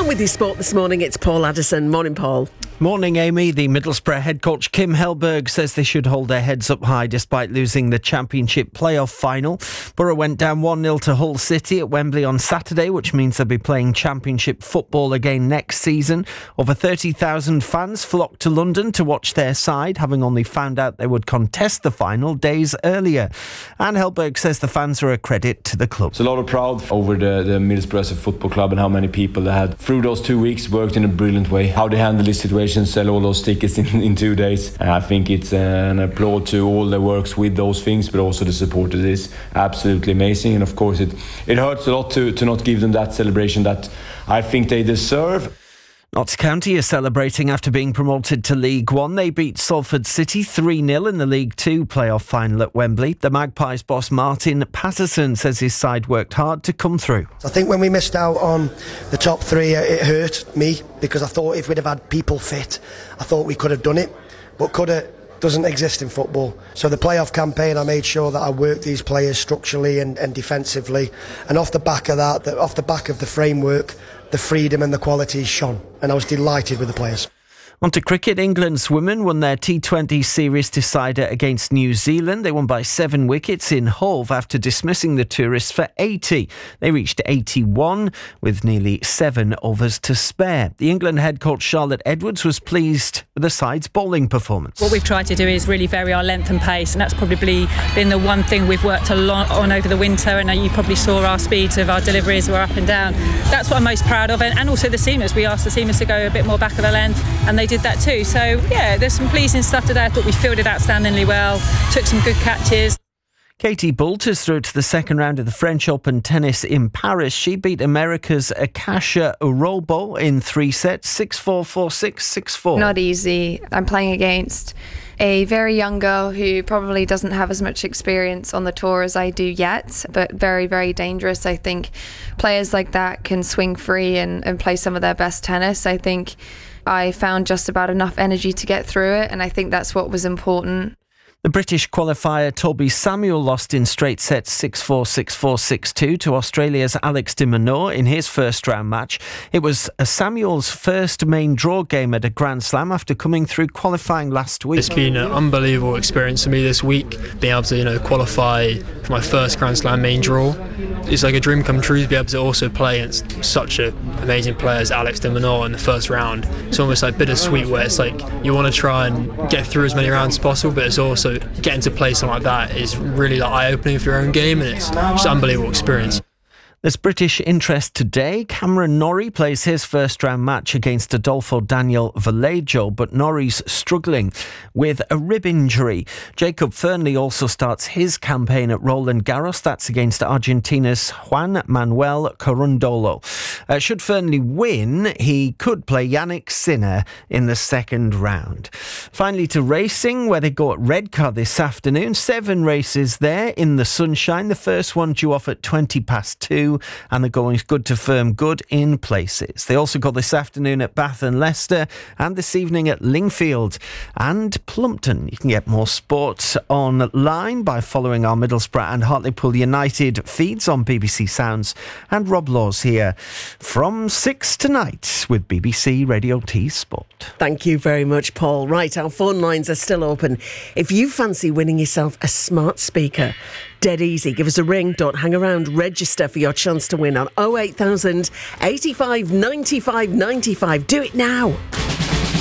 with your sport this morning, it's Paul Addison. Morning, Paul. Morning, Amy. The Middlesbrough head coach Kim Hellberg says they should hold their heads up high despite losing the Championship playoff final. Borough went down 1-0 to Hull City at Wembley on Saturday, which means they'll be playing Championship football again next season. Over 30,000 fans flocked to London to watch their side, having only found out they would contest the final days earlier. And Hellberg says the fans are a credit to the club. It's a lot of pride over the Middlesbrough as a football club and how many people they had through those 2 weeks worked in a brilliant way. How they handled this situation, sell all those tickets in 2 days. And I think it's an applaud to all that works with those things, but also the supporters is absolutely amazing. And of course it hurts a lot to not give them that celebration that I think they deserve. Notts County is celebrating after being promoted to League One. They beat Salford City 3-0 in the League Two playoff final at Wembley. The Magpies boss Martin Patterson says his side worked hard to come through. I think when we missed out on the top three, it hurt me because I thought if we'd have had people fit, I thought we could have done it. But coulda doesn't exist in football. So the playoff campaign, I made sure that I worked these players structurally and defensively. And off the back of that, off the back of the framework, the freedom and the quality shone, and I was delighted with the players. On to cricket. England's women won their T20 series decider against New Zealand. They won by 7 wickets in Hove after dismissing the tourists for 80. They reached 81 with nearly 7 overs to spare. The England head coach Charlotte Edwards was pleased with the side's bowling performance. What we've tried to do is really vary our length and pace, and that's probably been the one thing we've worked a lot on over the winter. And you probably saw our speeds of our deliveries were up and down. That's what I'm most proud of, and also the seamers. We asked the seamers to go a bit more back of the length, and they did that too. So yeah, there's some pleasing stuff today. I thought we fielded outstandingly well, took some good catches. Katie Boult is through to the second round of the French Open tennis in Paris. She beat America's Akasha Urobo in 3 sets, 6-4, 4-6, 6-4. Not easy. I'm playing against a very young girl who probably doesn't have as much experience on the tour as I do yet, but very, very dangerous. I think players like that can swing free and play some of their best tennis. I think I found just about enough energy to get through it, and I think that's what was important. The British qualifier Toby Samuel lost in straight sets 6-4, 6-4, 6-2 to Australia's Alex de Minaur in his first round match. It was Samuel's first main draw game at a Grand Slam after coming through qualifying last week. It's been an unbelievable experience for me this week, being able to qualify for my first Grand Slam main draw. It's like a dream come true to be able to also play against such an amazing player as Alex de Minaur in the first round. It's almost like bittersweet, where it's like you want to try and get through as many rounds as possible, but it's also getting to play something like that is really eye-opening for your own game, and it's just an unbelievable experience. There's British interest today. Cameron Norrie plays his first round match against Adolfo Daniel Vallejo, but Norrie's struggling with a rib injury. Jacob Fernley also starts his campaign at Roland Garros. That's against Argentina's Juan Manuel Corundolo. Should Fernley win, he could play Yannick Sinner in the second round. Finally to racing, where they go at Redcar this afternoon. 7 races there in the sunshine. The first one due off at 2:20, and the going's good to firm good in places. They also go this afternoon at Bath and Leicester, and this evening at Lingfield and Plumpton. You can get more sports online by following our Middlesbrough and Hartlepool United feeds on BBC Sounds. And Rob Laws here from 6 tonight with BBC Radio T Sport. Thank you very much, Paul. Right, our phone lines are still open. If you fancy winning yourself a smart speaker, dead easy. Give us a ring. Don't hang around. Register for your chance to win on 08000 85 95 95. Do it now.